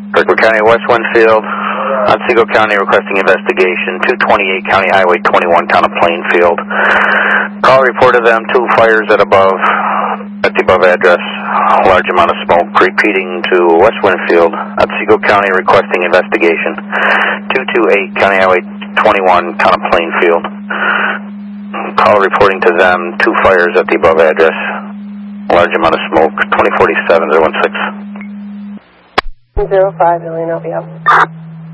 Kirkwood County, West Winfield, Otsego County requesting investigation, 228 County Highway 21, town of Plainfield. Call reported them 2 fires at the above address, a large amount of smoke. Repeating to West Winfield, Otsego County requesting investigation, 228 County Highway 21, town of Plainfield. Call reporting to them 2 fires at the above address, a large amount of smoke. 2047-016. 05, Illinois,